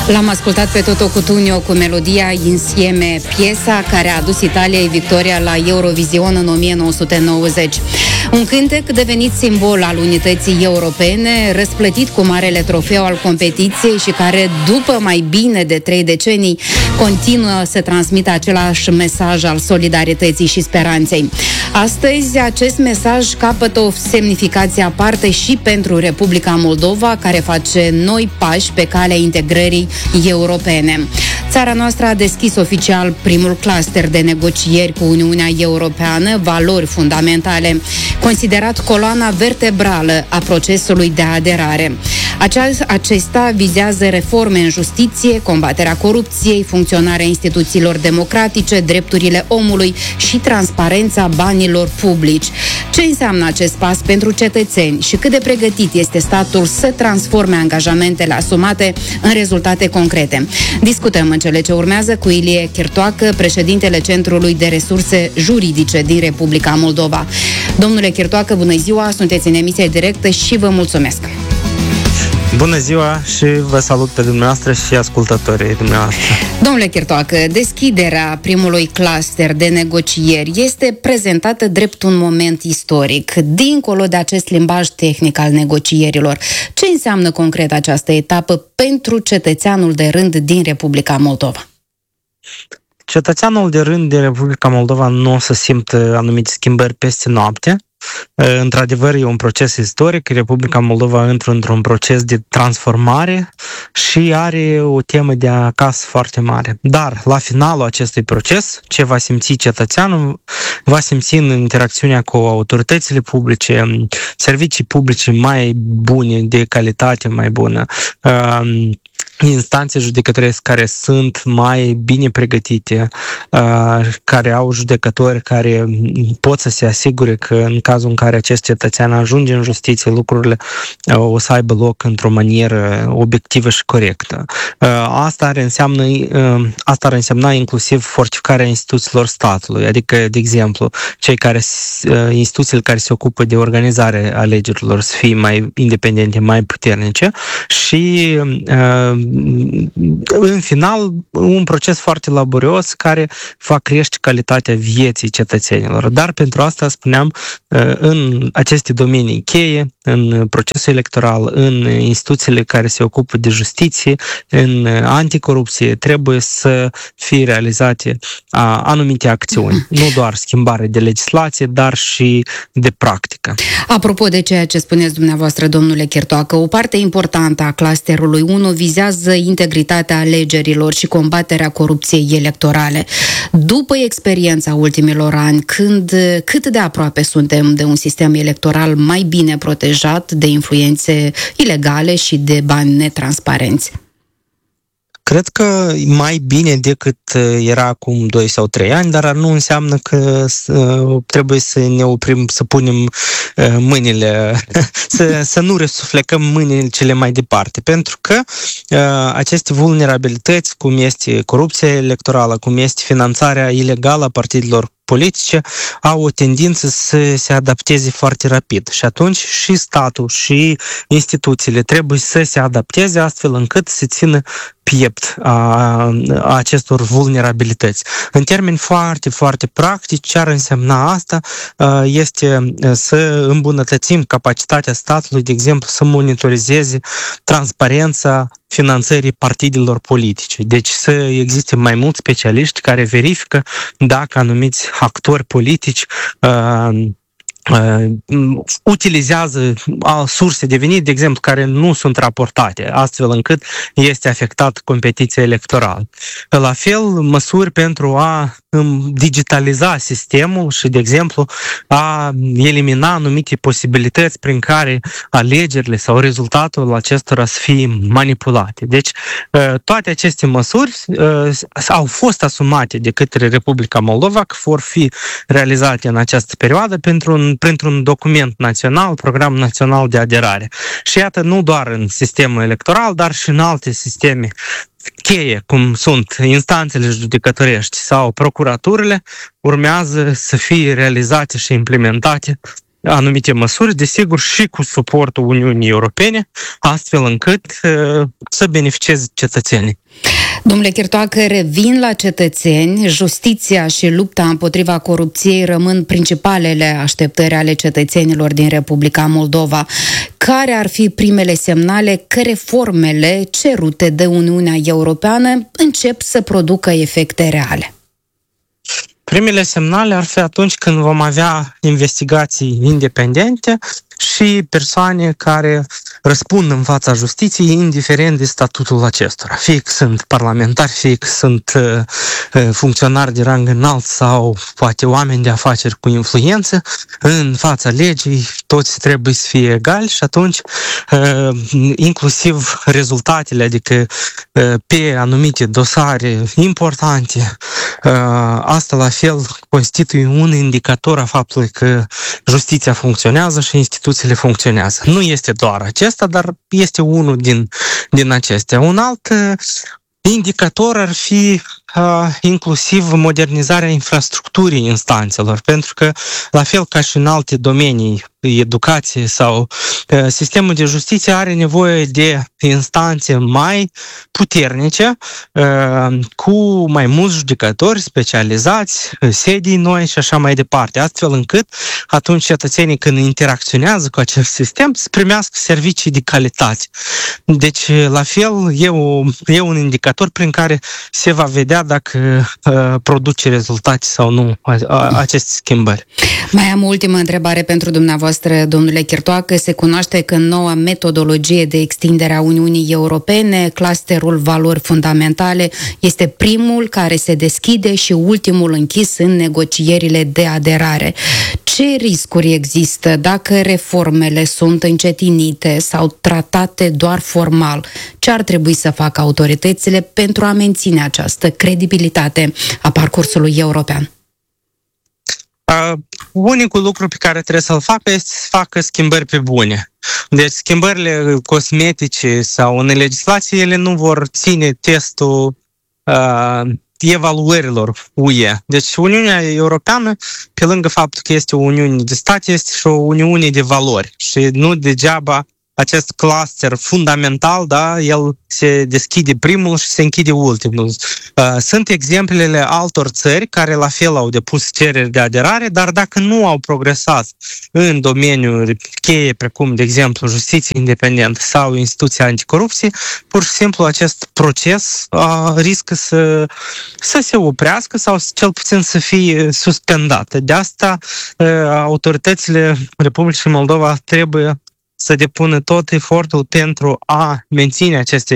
L-am ascultat pe Toto Cutugno cu melodia Insieme, piesa care a adus Italiei victoria la Eurovision în 1990. Un cântec devenit simbol al unității europene, răsplătit cu marele trofeu al competiției și care, după mai bine de 3 decenii, continuă să transmită același mesaj al solidarității și speranței. Astăzi, acest mesaj capătă o semnificație aparte și pentru Republica Moldova, care face noi pași pe calea integrării europene. Țara noastră a deschis oficial primul cluster de negocieri cu Uniunea Europeană, valori fundamentale, considerat coloana vertebrală a procesului de aderare. Acesta vizează reforme în justiție, combaterea corupției, funcționarea instituțiilor democratice, drepturile omului și transparența banilor publici. Ce înseamnă acest pas pentru cetățeni și cât de pregătit este statul să transforme angajamentele asumate în rezultate concrete? Discutăm în cele ce urmează cu Ilie Chirtoacă, președintele Centrului de Resurse Juridice din Republica Moldova. Domnule Chirtoacă, bună ziua, sunteți în emisie directă și vă mulțumesc! Bună ziua și vă salut pe dumneavoastră și ascultătorii dumneavoastră. Domnule Chirtoacă, deschiderea primului cluster de negocieri este prezentată drept un moment istoric, dincolo de acest limbaj tehnic al negocierilor. Ce înseamnă concret această etapă pentru cetățeanul de rând din Republica Moldova? Cetățeanul de rând din Republica Moldova nu o să simtă anumite schimbări peste noapte. Într-adevăr, e un proces istoric. Republica Moldova intră într-un proces de transformare și are o temă de acasă foarte mare. Dar, la finalul acestui proces, ce va simți cetățeanul, va simți în interacțiunea cu autoritățile publice, servicii publice mai bune, de calitate mai bună, instanțe judecătorești care sunt mai bine pregătite, care au judecători care pot să se asigure că în cazul în care acest cetățean ajunge în justiție, lucrurile o să aibă loc într-o manieră obiectivă și corectă. Asta ar însemna inclusiv fortificarea instituțiilor statului, adică, de exemplu, instituțiile care se ocupă de organizarea alegerilor să fie mai independente, mai puternice și în final, un proces foarte laborios care va crește calitatea vieții cetățenilor. Dar pentru asta, spuneam, în aceste domenii cheie, în procesul electoral, în instituțiile care se ocupă de justiție, în anticorupție, trebuie să fie realizate anumite acțiuni. Nu doar schimbare de legislație, dar și de practică. Apropo de ceea ce spuneți dumneavoastră, domnule Chirtoacă, o parte importantă a clusterului 1 vizează integritatea alegerilor și combaterea corupției electorale. După experiența ultimilor ani, cât de aproape suntem de un sistem electoral mai bine protejat de influențe ilegale și de bani netransparenți? Cred că mai bine decât era acum 2 sau 3 ani, dar nu înseamnă că trebuie să ne oprim, să punem mâinile, să nu resuflecăm mâinile cele mai departe. Pentru că aceste vulnerabilități, cum este corupția electorală, cum este finanțarea ilegală a partidelor politice, au o tendință să se adapteze foarte rapid. Și atunci și statul și instituțiile trebuie să se adapteze astfel încât să țină piept a acestor vulnerabilități. În termeni foarte, foarte practici, ce ar însemna asta este să îmbunătățim capacitatea statului, de exemplu, să monitorizeze transparența finanțării partidelor politice. Deci să existe mai mulți specialiști care verifică dacă anumiți actori politici utilizează surse de venit, de exemplu, care nu sunt raportate, astfel încât este afectat competiția electorală. La fel, măsuri pentru a digitaliza sistemul și, de exemplu, a elimina anumite posibilități prin care alegerile sau rezultatul acestora să fie manipulate. Deci, toate aceste măsuri au fost asumate de către Republica Moldova că vor fi realizate în această perioadă printr-un document național, program național de aderare. Și iată, nu doar în sistemul electoral, dar și în alte sisteme cheie, cum sunt instanțele judecătorești sau procuraturile, urmează să fie realizate și implementate anumite măsuri, desigur și cu suportul Uniunii Europene, astfel încât să beneficieze cetățenii. Domnule Chirtoacă, revin la cetățeni. Justiția și lupta împotriva corupției rămân principalele așteptări ale cetățenilor din Republica Moldova. Care ar fi primele semnale că reformele cerute de Uniunea Europeană încep să producă efecte reale? Primele semnale ar fi atunci când vom avea investigații independente și persoane care răspund în fața justiției, indiferent de statutul acestora. Fie că sunt parlamentari, fie că sunt funcționari de rang înalt sau poate oameni de afaceri cu influență, în fața legii toți trebuie să fie egali și atunci inclusiv rezultatele, adică pe anumite dosare importante, asta la fel constituie un indicator a faptului că justiția funcționează și instituțiile funcționează. Nu este doar acesta, dar este unul din acestea. Un alt indicator ar fi inclusiv modernizarea infrastructurii instanțelor, pentru că, la fel ca și în alte domenii, educație sau sistemul de justiție are nevoie de instanțe mai puternice, cu mai mulți judecători specializați, sedii noi și așa mai departe, astfel încât atunci cetățenii când interacționează cu acest sistem să primească servicii de calitate. Deci, la fel, e un indicator prin care se va vedea dacă produce rezultate sau nu aceste schimbări. Mai am o ultimă întrebare pentru dumneavoastră, domnule Chirtoacă. Se cunoaște că noua metodologie de extindere a Uniunii Europene, clusterul valori fundamentale, este primul care se deschide și ultimul închis în negocierile de aderare. Ce riscuri există dacă reformele sunt încetinite sau tratate doar formal? Ce ar trebui să facă autoritățile pentru a menține această credibilitate a parcursului european? Unicul lucru pe care trebuie să-l facă este să facă schimbări pe bune. Deci schimbările cosmetice sau în legislație, ele nu vor ține testul evaluărilor UE. Deci Uniunea Europeană, pe lângă faptul că este o Uniune de state, este și o Uniune de valori. Și nu degeaba acest cluster fundamental, da, el se deschide primul și se închide ultimul. Sunt exemplele altor țări care la fel au depus cereri de aderare, dar dacă nu au progresat în domeniul cheie, precum, de exemplu, justiție independentă sau instituția anticorupție, pur și simplu acest proces riscă să se oprească sau cel puțin să fie suspendat. De asta autoritățile Republicii Moldova trebuie să depună tot efortul pentru a menține aceste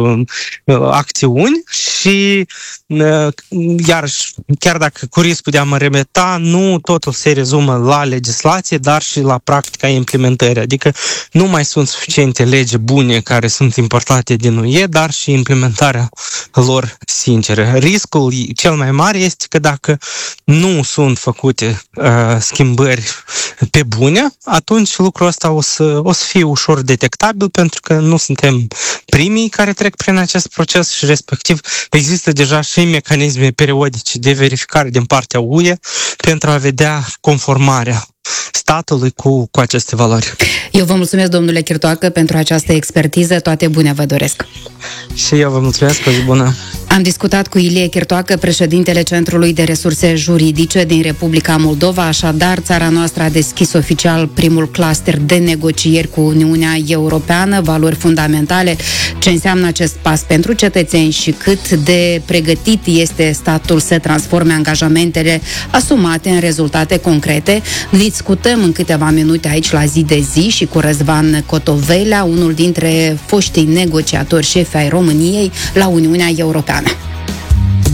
acțiuni și, iarăși, chiar dacă cu riscul de a mă repeta, nu totul se rezumă la legislație, dar și la practica implementării. Adică nu mai sunt suficiente legi bune care sunt importate din UE, dar și implementarea lor sinceră. Riscul cel mai mare este că dacă nu sunt făcute schimbări pe bune, atunci lucrul ăsta o să fie ușor detectabil, pentru că nu suntem primii care trec prin acest proces și respectiv există deja și mecanisme periodice de verificare din partea UE pentru a vedea conformarea statului cu aceste valori. Eu vă mulțumesc, domnule Chirtoacă, pentru această expertiză. Toate bune vă doresc. Și eu vă mulțumesc, o zi bună. Am discutat cu Ilie Chirtoacă, președintele Centrului de Resurse Juridice din Republica Moldova. Așadar, țara noastră a deschis oficial primul cluster de negocieri cu Uniunea Europeană, valori fundamentale. Ce înseamnă acest pas pentru cetățeni și cât de pregătit este statul să transforme angajamentele asumate în rezultate concrete. Discutăm în câteva minute aici la Zi de Zi și cu Răzvan Cotovelea, unul dintre foștii negociatori șefi ai României la Uniunea Europeană.